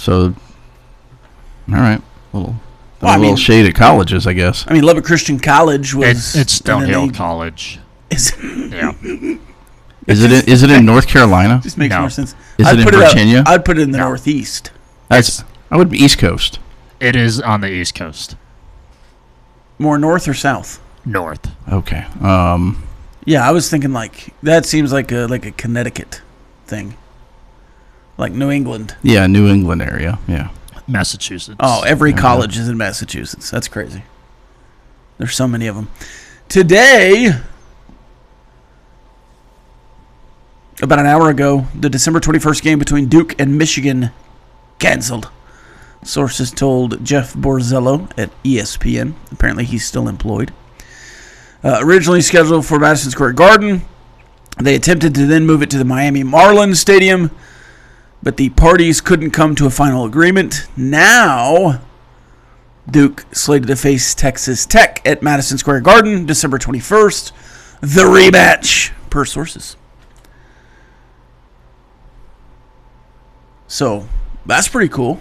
So, all right. A little shade at colleges, I guess. I mean, Lubbock Christian College was... It's Stonehill College. Yeah. Is it in North Carolina? Just makes more sense. Is it in Virginia? I'd put it in the Northeast. I would be East Coast. It is on the East Coast. More north or south? North. Okay. Yeah, I was thinking that seems like a Connecticut thing. Like New England. Yeah, New England area. Yeah. Massachusetts. Oh, every college is in Massachusetts. That's crazy. There's so many of them. Today, about an hour ago, the December 21st game between Duke and Michigan canceled. Sources told Jeff Borzello at ESPN. Apparently, he's still employed. Originally scheduled for Madison Square Garden, they attempted to then move it to the Miami Marlins Stadium, but the parties couldn't come to a final agreement. Now, Duke slated to face Texas Tech at Madison Square Garden, December 21st. The rematch, per sources. So, that's pretty cool.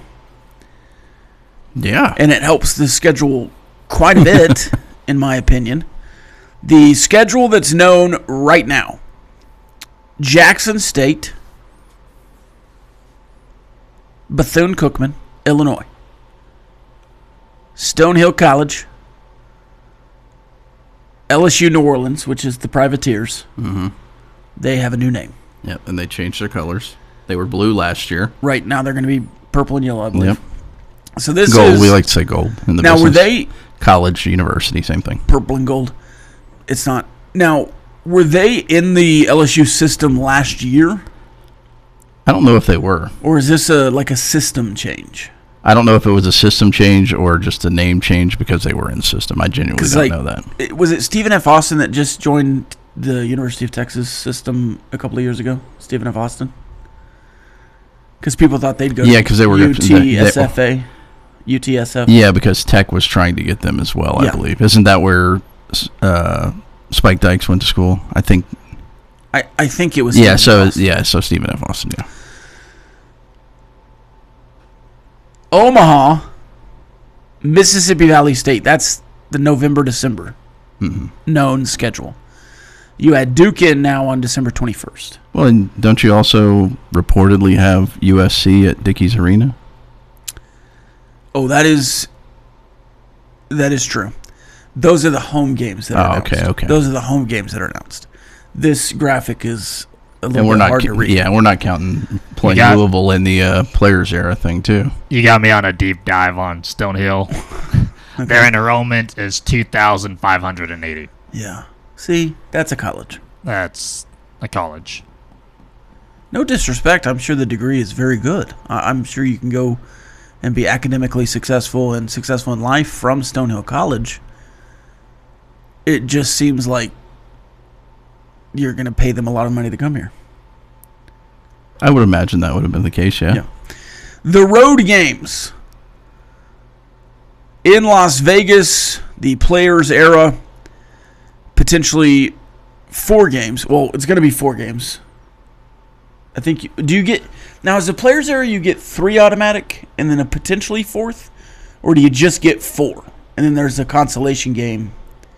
Yeah. And it helps the schedule quite a bit, in my opinion. The schedule that's known right now: Jackson State, Bethune-Cookman, Illinois, Stonehill College, LSU New Orleans, which is the Privateers. Mm-hmm. They have a new name. Yep, and they changed their colors. They were blue last year. Right now, they're going to be purple and yellow, I believe. Yep. So this gold. is... We like to say gold in the now, business. were they... College, university, same thing. Purple and gold. It's not... Now, were they in the LSU system last year? I don't know if they were. Or is this a system change? I don't know if it was a system change or just a name change because they were in the system. I genuinely don't know that. Was it Stephen F. Austin that just joined the University of Texas system a couple of years ago? Stephen F. Austin? Because people thought they'd go to UTSFA. UTSF. Yeah, because Tech was trying to get them as well, I believe. Isn't that where Spike Dykes went to school? I think. I think it was. So Stephen F. Austin. Yeah. Omaha, Mississippi Valley State. That's the November-December known schedule. You had Duke in now on December 21st. Well, and don't you also reportedly have USC at Dickies Arena? Oh, that is true. Those are the home games that are announced. Okay. Those are the home games that are announced. This graphic is a little bit hard to read. Yeah, we're not counting playing Louisville in the Players Era thing, too. You got me on a deep dive on Stonehill. Okay. Their enrollment is 2,580. Yeah. See, that's a college. That's a college. No disrespect. I'm sure the degree is very good. I'm sure you can go and be academically successful and successful in life from Stonehill College. It just seems like you're going to pay them a lot of money to come here. I would imagine that would have been the case, yeah. The road games in Las Vegas, the Players Era, potentially 4 games. Well, it's going to be 4 games. I think. Do you get now as a Players Era? You get 3 automatic and then a potentially 4th, or do you just get 4 and then there's a consolation game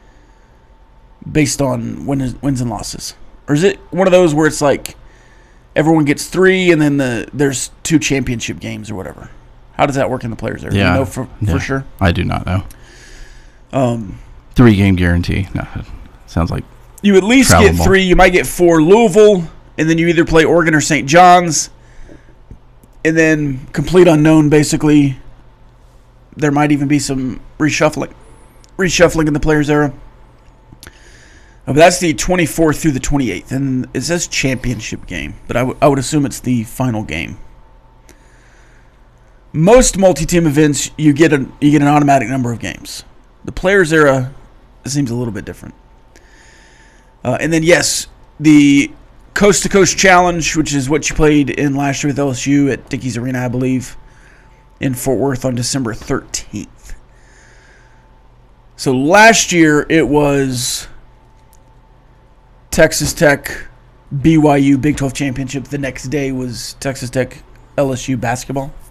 based on wins and losses, or is it one of those where it's like everyone gets 3 and then there's 2 championship games or whatever? How does that work in the Players Era? Yeah, do you know for sure? I do not know. 3-game guarantee. No, sounds like you at least get 3. You might get 4 Louisville. And then you either play Oregon or St. John's. And then complete unknown, basically. There might even be some reshuffling in the Players Era. But that's the 24th through the 28th. And it says championship game. But I would assume it's the final game. Most multi-team events, you get an automatic number of games. The Players Era seems a little bit different. And then, yes, the Coast to Coast Challenge, which is what you played in last year with LSU at Dickies Arena, I believe, in Fort Worth on December 13th. So last year it was Texas Tech, BYU Big 12 Championship. The next day was Texas Tech LSU basketball.